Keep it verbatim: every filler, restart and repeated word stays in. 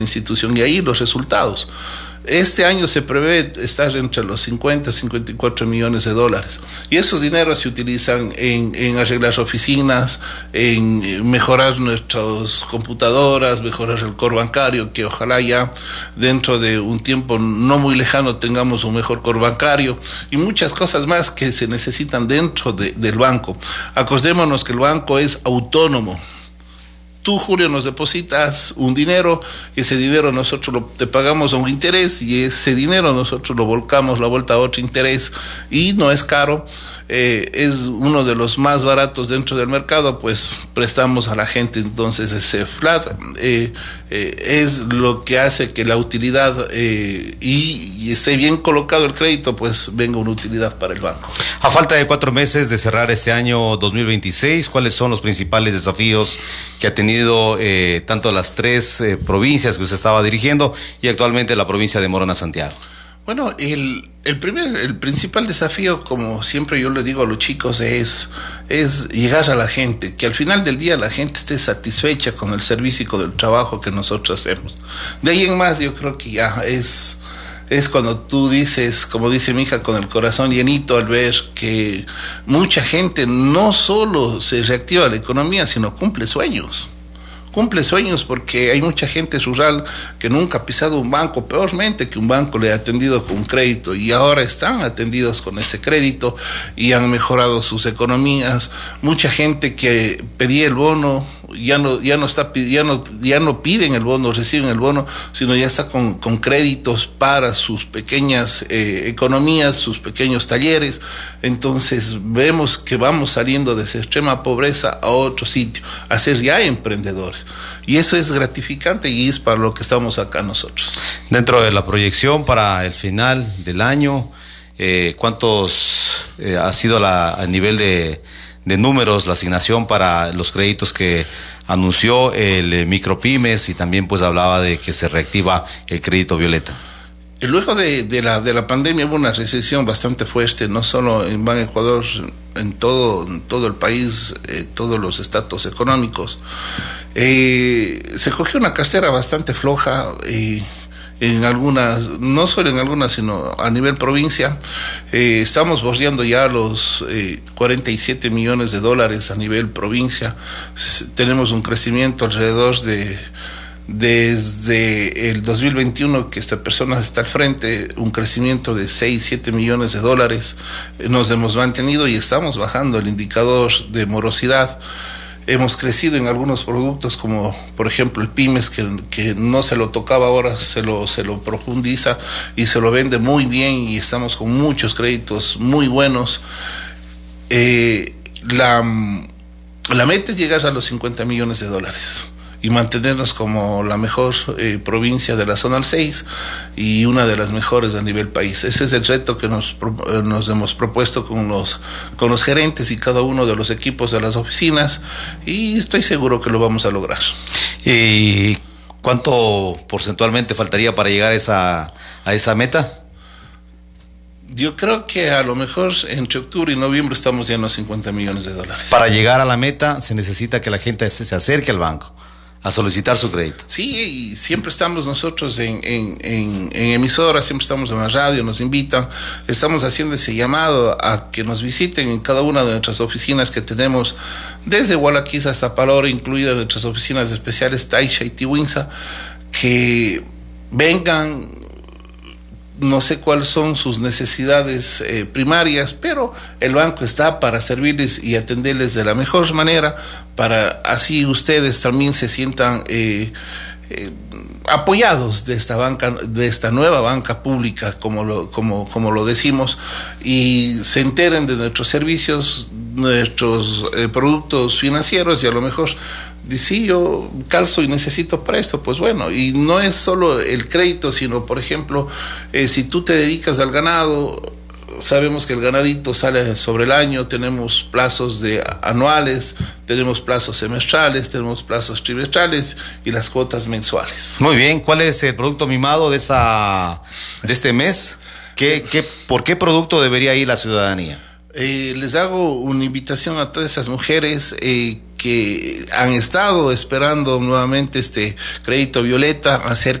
institución, y ahí los resultados. Este año se prevé estar entre los cincuenta y cincuenta y cuatro millones de dólares. Y esos dineros se utilizan en, en arreglar oficinas, en mejorar nuestras computadoras, mejorar el core bancario, que ojalá ya dentro de un tiempo no muy lejano tengamos un mejor core bancario, y muchas cosas más que se necesitan dentro de, del banco. Acordémonos que el banco es autónomo. Tú, Julio, nos depositas un dinero, y ese dinero nosotros lo, te pagamos a un interés, y ese dinero nosotros lo volcamos la vuelta a otro interés, y no es caro, eh, es uno de los más baratos dentro del mercado, pues prestamos a la gente. Entonces ese flat eh, eh, es lo que hace que la utilidad eh, y, y esté bien colocado el crédito, pues venga una utilidad para el banco. A falta de cuatro meses de cerrar este año dos mil veintiséis, ¿cuáles son los principales desafíos que ha tenido eh, tanto las tres eh, provincias que usted estaba dirigiendo y actualmente la provincia de Morona Santiago? Bueno, el, el primer, el principal desafío, como siempre yo le digo a los chicos, es, es llegar a la gente, que al final del día la gente esté satisfecha con el servicio y con el trabajo que nosotros hacemos. De ahí en más, yo creo que ya es... es cuando tú dices, como dice mi hija, con el corazón llenito al ver que mucha gente no solo se reactiva la economía, sino cumple sueños. Cumple sueños porque hay mucha gente rural que nunca ha pisado un banco, peormente que un banco le ha atendido con crédito, y ahora están atendidos con ese crédito y han mejorado sus economías. Mucha gente que pedía el bono, ya no, ya no está, ya no, ya no piden el bono, reciben el bono, sino ya está con, con créditos para sus pequeñas eh, economías, sus pequeños talleres. Entonces vemos que vamos saliendo de esa extrema pobreza a otro sitio, a ser ya emprendedores. Y eso es gratificante, y es para lo que estamos acá nosotros. Dentro de la proyección para el final del año, eh, ¿cuántos eh, ha sido la, a nivel de, de números la asignación para los créditos que anunció el eh, Micropymes, y también pues hablaba de que se reactiva el crédito Violeta? Luego de, de, la, de la pandemia hubo una recesión bastante fuerte, no solo en Ban Ecuador, en todo, en todo el país, eh, todos los estratos económicos. Eh, se cogió una cartera bastante floja, eh, en algunas, no solo en algunas, sino a nivel provincia. Eh, estamos bordeando ya los eh, cuarenta y siete millones de dólares a nivel provincia. S- tenemos un crecimiento alrededor de... desde el dos mil veintiuno que esta persona está al frente, un crecimiento de seis, siete millones de dólares. Nos hemos mantenido y estamos bajando el indicador de morosidad. Hemos crecido en algunos productos, como por ejemplo el Pymes, que, que no se lo tocaba, ahora se lo, se lo profundiza y se lo vende muy bien, y estamos con muchos créditos muy buenos. Eh, la, la meta es llegar a los cincuenta millones de dólares y mantenernos como la mejor eh, provincia de la zona seis y una de las mejores a nivel país. Ese es el reto que nos, eh, nos hemos propuesto con los, con los gerentes y cada uno de los equipos de las oficinas, y estoy seguro que lo vamos a lograr. ¿Y cuánto porcentualmente faltaría para llegar a esa, a esa meta? Yo creo que a lo mejor entre octubre y noviembre estamos ya en los cincuenta millones de dólares. Para llegar a la meta se necesita que la gente se, se acerque al banco a solicitar su crédito. Sí, y siempre estamos nosotros en, en, en, en emisoras, siempre estamos en la radio, nos invitan, estamos haciendo ese llamado a que nos visiten en cada una de nuestras oficinas que tenemos, desde Gualaquiza hasta Palora, incluidas nuestras oficinas especiales Taisha y Tiwinsa, que vengan. No sé cuáles son sus necesidades eh, primarias, pero el banco está para servirles y atenderles de la mejor manera, para así ustedes también se sientan eh, eh, apoyados de esta banca, de esta nueva banca pública, como lo, como, como lo decimos, y se enteren de nuestros servicios, nuestros eh, productos financieros, y a lo mejor si yo calzo y necesito para esto, pues bueno, y no es solo el crédito, sino por ejemplo, eh, si tú te dedicas al ganado, sabemos que el ganadito sale sobre el año, tenemos plazos de anuales, tenemos plazos semestrales, tenemos plazos trimestrales y las cuotas mensuales. Muy bien, ¿cuál es el producto mimado de esta de este mes? ¿Qué, qué, ¿Por qué producto debería ir la ciudadanía? Eh, les hago una invitación a todas esas mujeres eh, que han estado esperando nuevamente este crédito Violeta, hacer